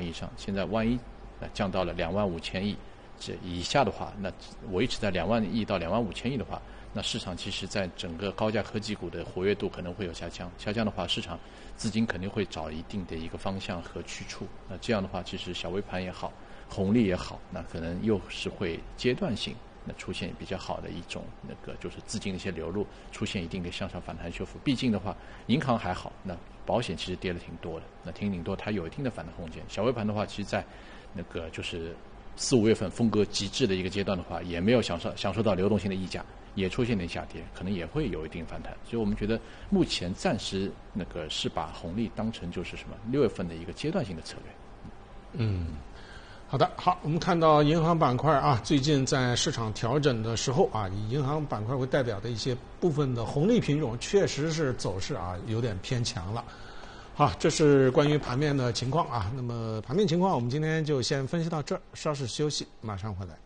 以上。现在万一降到了25000亿这以下的话，那维持在2万亿到25000亿的话，那市场其实在整个高价科技股的活跃度可能会有下降。下降的话，市场资金肯定会找一定的一个方向和去处。那这样的话，其实小微盘也好，红利也好，那可能又是会阶段性那出现比较好的一种就是资金的一些流入，出现一定的向上反弹修复。毕竟的话，银行还好，那保险其实跌了挺多的，那挺多，它有一定的反弹空间。小微盘的话，其实在就是4、5月份风格极致的一个阶段的话，也没有享受到流动性的溢价，也出现点下跌，可能也会有一定反弹。所以我们觉得目前暂时是把红利当成就是什么6月份的一个阶段性的策略。 好的，好，我们看到银行板块啊，最近在市场调整的时候啊，以银行板块为代表的一些部分的红利品种，确实是走势啊有点偏强了。好，这是关于盘面的情况啊。那么盘面情况，我们今天就先分析到这儿，稍事休息，马上回来。